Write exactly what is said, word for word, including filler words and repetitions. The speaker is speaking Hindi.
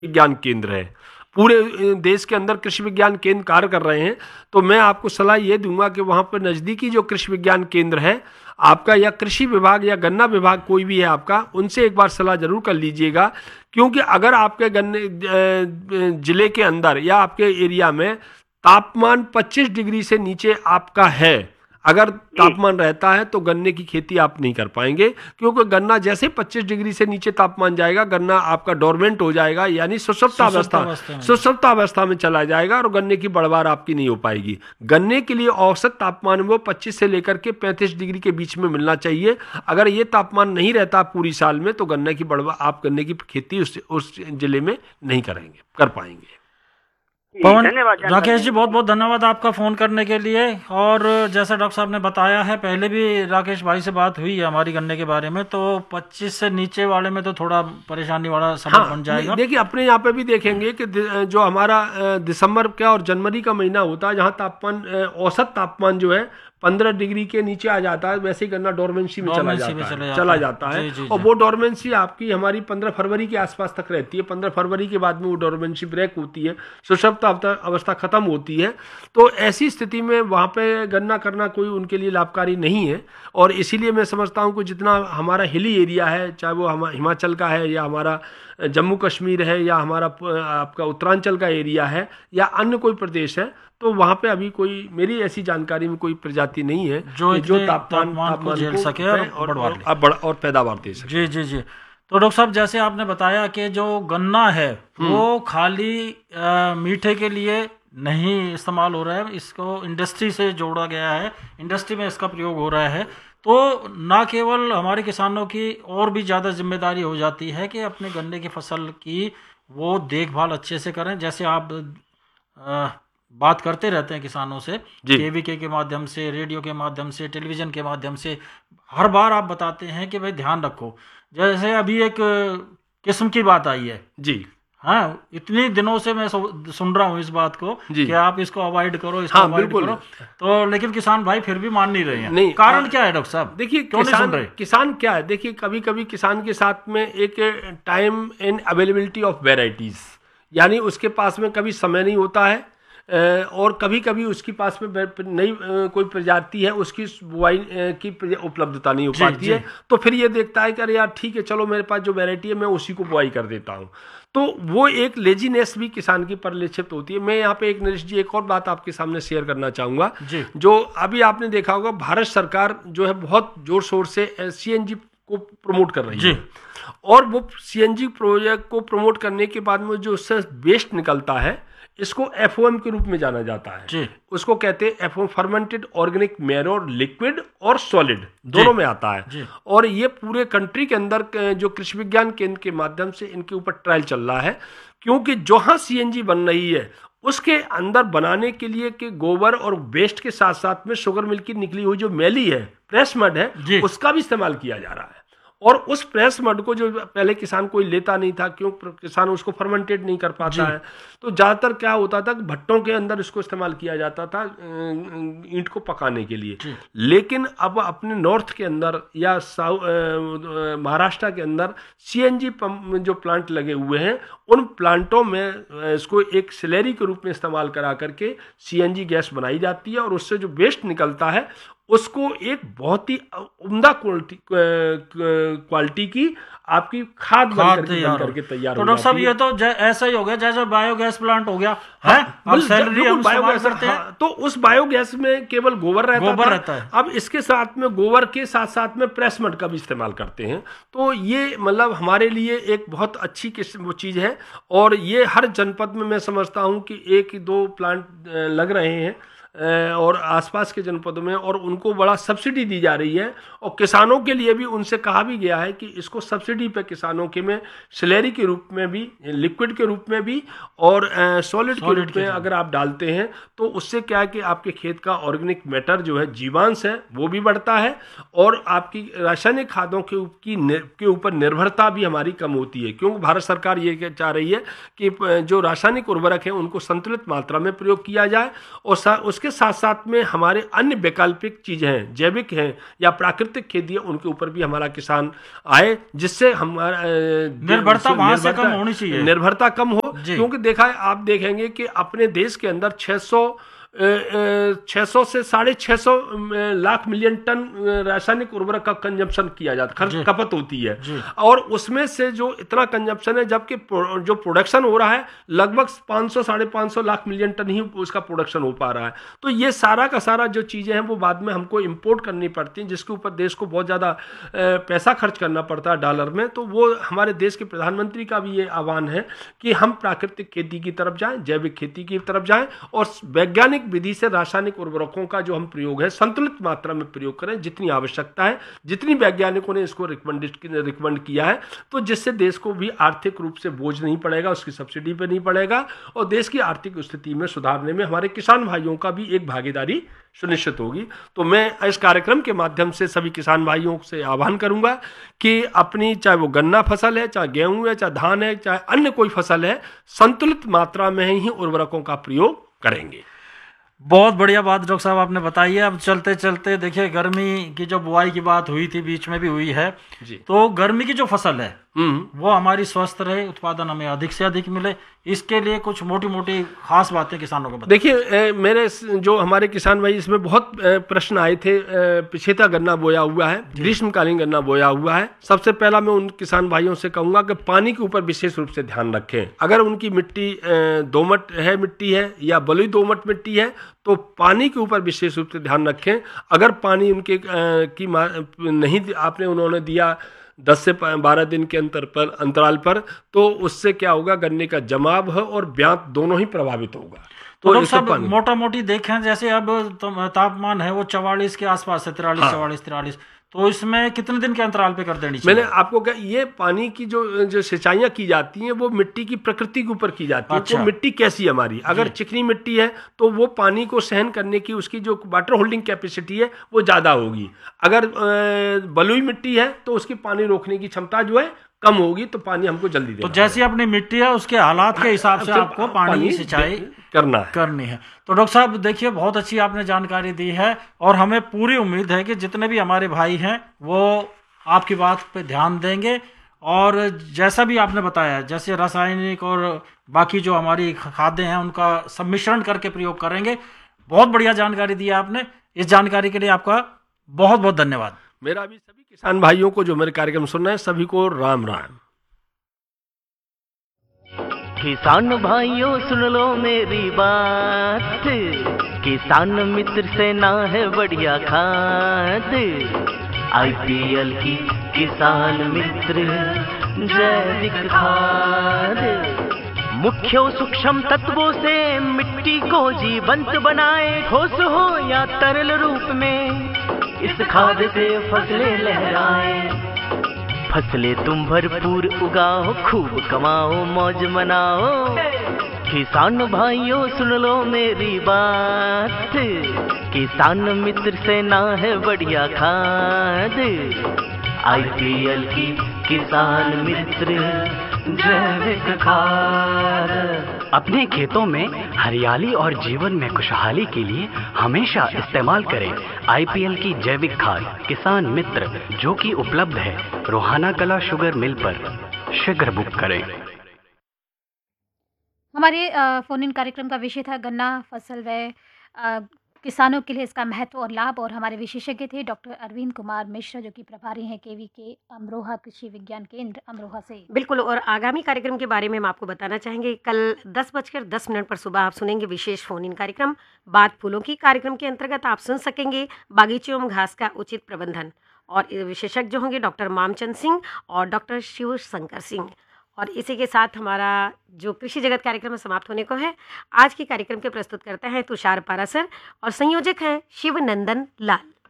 विज्ञान केंद्र है, पूरे देश के अंदर कृषि विज्ञान केंद्र कार्य कर रहे हैं। तो मैं आपको सलाह ये दूंगा कि वहाँ पर नज़दीकी जो कृषि विज्ञान केंद्र है आपका, या कृषि विभाग या गन्ना विभाग कोई भी है आपका, उनसे एक बार सलाह जरूर कर लीजिएगा। क्योंकि अगर आपके गन्ने जिले के अंदर या आपके एरिया में तापमान पच्चीस डिग्री से नीचे आपका है, अगर तापमान रहता है तो गन्ने की खेती आप नहीं कर पाएंगे, क्योंकि गन्ना जैसे पच्चीस डिग्री से नीचे तापमान जाएगा गन्ना आपका डोरमेंट हो जाएगा, यानी सुषुप्तावस्था सुषुप्तावस्था में चला जाएगा और गन्ने की बढ़वार आपकी नहीं हो पाएगी। गन्ने के लिए औसत तापमान वो पच्चीस से लेकर के पैंतीस डिग्री के बीच में मिलना चाहिए। अगर ये तापमान नहीं रहता पूरी साल में तो गन्ने की बढ़वा आप गन्ने की खेती उस उस जिले में नहीं करेंगे कर पाएंगे। पवन, राकेश जी बहुत बहुत धन्यवाद आपका फ़ोन करने के लिए। और जैसा डॉक्टर साहब ने बताया है, पहले भी राकेश भाई से बात हुई है हमारी गन्ने के बारे में, तो पच्चीस से नीचे वाले में तो थोड़ा परेशानी वाला समय हाँ, बन जाएगा। देखिए अपने यहाँ पे भी देखेंगे कि जो हमारा दिसंबर क्या और जनवरी का महीना होता है, जहाँ तापमान औसत तापमान जो है पंद्रह डिग्री के नीचे आ जाता है, वैसे ही गन्ना डोरमेंसी में चला जाता है चला जाता है जी, जी, और वो डोरमेंसी आपकी हमारी पंद्रह फरवरी के आसपास तक रहती है। पंद्रह फरवरी के बाद में वो डोरमेंसी ब्रेक होती है, सुषुप्त अवस्था खत्म होती है। तो ऐसी स्थिति में वहाँ पे गन्ना करना कोई उनके लिए लाभकारी नहीं है। और इसीलिए मैं समझता हूँ कि जितना हमारा हिली एरिया है, चाहे वो हम हिमाचल का है या हमारा जम्मू कश्मीर है या हमारा आपका उत्तरांचल का एरिया है या अन्य कोई प्रदेश है, तो वहाँ पे अभी कोई मेरी ऐसी जानकारी में कोई प्रजाति नहीं है जो जो तापमान तापमान को झेल सके और और, और, और पैदावार दे सके। जी जी जी तो डॉक्टर साहब, जैसे आपने बताया कि जो गन्ना है वो खाली आ, मीठे के लिए नहीं इस्तेमाल हो रहा है, इसको इंडस्ट्री से जोड़ा गया है, इंडस्ट्री में इसका प्रयोग हो रहा है। तो ना केवल हमारे किसानों की और भी ज़्यादा जिम्मेदारी हो जाती है कि अपने गन्ने की फसल की वो देखभाल अच्छे से करें। जैसे आप आ, बात करते रहते हैं किसानों से, केवीके के माध्यम से, रेडियो के माध्यम से, टेलीविज़न के माध्यम से, हर बार आप बताते हैं कि भाई ध्यान रखो। जैसे अभी एक किस्म की बात आई है जी, हाँ, इतनी दिनों से मैं सुन रहा हूँ इस बात को कि आप इसको अवॉइड करो, इसको हाँ, अवॉइड करो, तो लेकिन किसान भाई फिर भी मान नहीं रहे हैं। नहीं, कारण क्या है डॉक्टर साहब? देखिए किसान किसान क्या है, देखिए कभी कभी किसान के साथ में एक time in availability of varieties, यानी उसके पास में कभी समय नहीं होता है और कभी कभी उसके पास में नई कोई प्रजाति है उसकी बुआई की उपलब्धता नहीं हो पाती है, तो फिर ये देखता है कि अरे यार ठीक है चलो मेरे पास जो वैरायटी है मैं उसी को बुआई कर देता हूँ। तो वो एक लेजीनेस भी किसान की परिलक्षित होती है। मैं यहाँ पे एक नरेश जी एक और बात आपके सामने शेयर करना चाहूँगा, जो अभी आपने देखा होगा भारत सरकार जो है बहुत जोर शोर से सी एन जी को प्रमोट कर रही है, और वो सी एन जी प्रोजेक्ट को प्रमोट करने के बाद में जो उससे वेस्ट निकलता है इसको एफ ओ एम के रूप में जाना जाता है जी। उसको कहते हैं F O M, fermented organic manure, liquid और सॉलिड दोनों में आता है जी। और ये पूरे कंट्री के अंदर जो कृषि विज्ञान केंद्र के माध्यम से इनके ऊपर ट्रायल चल रहा है, क्योंकि जहां सी एन जी बन रही है उसके अंदर बनाने के लिए कि गोबर और वेस्ट के साथ साथ में शुगर मिल की निकली हुई जो मैली है, प्रेस मड है, उसका भी इस्तेमाल किया जा रहा है। और उस प्रेस मड को जो पहले किसान कोई लेता नहीं था, क्यों किसान उसको फर्मेंटेड नहीं कर पाता है, तो ज़्यादातर क्या होता था भट्टों के अंदर इसको इस्तेमाल किया जाता था ईंट को पकाने के लिए। लेकिन अब अपने नॉर्थ के अंदर या महाराष्ट्र के अंदर सी एन जी पंप जो प्लांट लगे हुए हैं, उन प्लांटों में इसको एक स्लैरी के रूप में इस्तेमाल करा करके सी एन जी गैस बनाई जाती है, और उससे जो वेस्ट निकलता है उसको एक बहुत ही उम्दा क्वालिटी क्वालिटी की आपकी खाद बन करके तैयार हो। तो डॉक्टर साहब ये तो ऐसा ही हो गया जैसे बायोगैस प्लांट हो गया है, अब सैलरी हम बायोगैस करते हैं, तो उस बायोगैस में केवल गोबर रहता गोबर रहता है। अब इसके साथ में गोबर के साथ साथ में प्रेस मड का भी इस्तेमाल करते हैं। तो ये मतलब हमारे लिए एक बहुत अच्छी किस्म वो चीज़ है, और ये हर जनपद में मैं समझता हूँ कि एक दो प्लांट लग रहे हैं और आसपास के जनपदों में, और उनको बड़ा सब्सिडी दी जा रही है। और किसानों के लिए भी उनसे कहा भी गया है कि इसको सब्सिडी पे किसानों के में स्लैरी के रूप में भी, लिक्विड के रूप में भी और सॉलिड के रूप में अगर आप डालते हैं तो उससे क्या है कि आपके खेत का ऑर्गेनिक मैटर जो है, जीवांश है, वो भी बढ़ता है, और आपकी रासायनिक खादों के के ऊपर निर्भरता भी हमारी कम होती है। क्योंकि भारत सरकार ये चाह रही है कि जो रासायनिक उर्वरक है उनको संतुलित मात्रा में प्रयोग किया जाए, और उसके उसके साथ साथ में हमारे अन्य वैकल्पिक चीज़ें हैं, जैविक हैं या प्राकृतिक खेती है, उनके ऊपर भी हमारा किसान आए, जिससे हमारा निर्भरता वहां से कम होनी चाहिए, निर्भरता कम हो। क्योंकि देखा है, आप देखेंगे कि अपने देश के अंदर छह सौ छह सौ से साढ़े छह सौ लाख मिलियन टन रासायनिक उर्वरक का कंजम्पशन किया जाता, खर्च खपत होती है, और उसमें से जो इतना कंजम्पशन है, जबकि जो प्रोडक्शन हो रहा है लगभग पाँच सौ साढ़े पाँच सौ लाख मिलियन टन ही उसका प्रोडक्शन हो पा रहा है। तो ये सारा का सारा जो चीज़ें हैं वो बाद में हमको इंपोर्ट करनी पड़ती हैं, जिसके ऊपर देश को बहुत ज़्यादा पैसा खर्च करना पड़ता है डॉलर में। तो वो हमारे देश के प्रधानमंत्री का भी ये आह्वान है कि हम प्राकृतिक खेती की तरफ जाएं, जैविक खेती की तरफ जाएं, और वैज्ञानिक विधि से रासायनिक उर्वरकों का जो हम प्रयोग है संतुलित मात्रा में प्रयोग करें, जितनी आवश्यकता है, जितनी वैज्ञानिकों ने इसको रिकमेंड किया है, तो जिससे देश को भी आर्थिक रूप से बोझ नहीं पड़ेगा, उसकी सब्सिडी पे नहीं पड़ेगा, और देश की आर्थिक स्थिति में सुधारने में हमारे किसान भाइयों का भी एक भागीदारी सुनिश्चित होगी। तो मैं इस कार्यक्रम के माध्यम से सभी किसान भाइयों से आह्वान करूंगा कि अपनी, चाहे वो गन्ना फसल है, चाहे गेहूं है, चाहे धान है, चाहे अन्य कोई फसल है, संतुलित मात्रा में ही उर्वरकों का प्रयोग करेंगे। बहुत बढ़िया बात डॉक्टर साहब आपने बताई है। अब चलते चलते देखिए, गर्मी की जो बुआई की बात हुई थी, बीच में भी हुई है जी, तो गर्मी की जो फसल है वो हमारी स्वस्थ रहे, उत्पादन हमें अधिक से अधिक मिले, इसके लिए कुछ मोटी मोटी खास बातें किसानों को बताइए। देखिए, मेरे जो हमारे किसान भाई, इसमें बहुत प्रश्न आए थे। पिछेता गन्ना बोया हुआ है, ग्रीष्मकालीन गन्ना बोया हुआ है। सबसे पहला मैं उन किसान भाइयों से कहूंगा कि पानी के ऊपर विशेष रूप से ध्यान रखें। अगर उनकी मिट्टी दोमट है मिट्टी है या बलुई दोमट मिट्टी है, तो पानी के ऊपर विशेष रूप से ध्यान रखें। अगर पानी उनके की नहीं आपने उन्होंने दिया दस से बारह दिन के अंतर पर अंतराल पर, तो उससे क्या होगा, गन्ने का जमाव है और ब्यात दोनों ही प्रभावित होगा। तो डॉक्टर साहब, मोटा मोटी देखें, जैसे अब तापमान है वो चवालीस के आसपास है, तिरालीस हाँ। चवालीस तिरालीस, तो इसमें कितने दिन के अंतराल पे कर देनी चाहिए? मैंने आपको कहा, ये पानी की जो जो सिंचाइयाँ की जाती हैं वो मिट्टी की प्रकृति के ऊपर की जाती है। अच्छा। तो मिट्टी कैसी है हमारी, अगर चिकनी मिट्टी है तो वो पानी को सहन करने की उसकी जो वाटर होल्डिंग कैपेसिटी है वो ज़्यादा होगी। अगर बलुई मिट्टी है तो उसकी पानी रोकने की क्षमता जो है कम होगी, तो पानी हमको जल्दी देना। तो जैसी अपनी मिट्टी है उसके हालात के हिसाब से आपको पानी की सिंचाई करना है करनी है। तो डॉक्टर साहब देखिए, बहुत अच्छी आपने जानकारी दी है, और हमें पूरी उम्मीद है कि जितने भी हमारे भाई हैं वो आपकी बात पे ध्यान देंगे, और जैसा भी आपने बताया, जैसे रासायनिक और बाकी जो हमारी खाद्य हैं उनका सम्मिश्रण करके प्रयोग करेंगे। बहुत बढ़िया जानकारी दी आपने। इस जानकारी के लिए आपका बहुत बहुत धन्यवाद। मेरा भी सभी किसान भाइयों को जो मेरे कार्यक्रम सुन रहे हैं सभी को राम राम। किसान भाइयों सुन लो मेरी बात, किसान मित्र से ना है बढ़िया खाद, आईपीएल की किसान मित्र जैविक खाद, मुख्य सूक्ष्म तत्वों से मिट्टी को जीवंत बनाए, ठोस हो या तरल रूप में इस खाद से फसलें लहराए, फसलें तुम भरपूर उगाओ, खूब कमाओ, मौज मनाओ। किसान भाइयों सुन लो मेरी बात, किसान मित्र से ना है बढ़िया खाद, आईपीएल की किसान मित्र जैविक खाद। अपने खेतों में हरियाली और जीवन में खुशहाली के लिए हमेशा इस्तेमाल करें आईपीएल की जैविक खाद किसान मित्र, जो कि उपलब्ध है रोहाना कला शुगर मिल पर। शीघ्र बुक करें। हमारे फोन इन कार्यक्रम का विषय था गन्ना फसल व किसानों के लिए इसका महत्व और लाभ, और हमारे विशेषज्ञ थे डॉक्टर अरविंद कुमार मिश्रा, जो कि प्रभारी हैं केवी के अमरोहा कृषि विज्ञान केंद्र अमरोहा से। बिल्कुल। और आगामी कार्यक्रम के बारे में हम आपको बताना चाहेंगे, कल दस बजकर दस मिनट पर सुबह आप सुनेंगे विशेष फोन इन कार्यक्रम बात फूलों की। कार्यक्रम के अंतर्गत आप सुन सकेंगे बागीचों में घास का उचित प्रबंधन, और विशेषज्ञ होंगे डॉक्टर मामचंद सिंह और डॉक्टर शिव शंकर सिंह। और इसी के साथ हमारा जो कृषि जगत कार्यक्रम समाप्त होने को है। आज के कार्यक्रम के प्रस्तुत करते हैं तुषार पारासर और संयोजक हैं शिवनंदन लाल।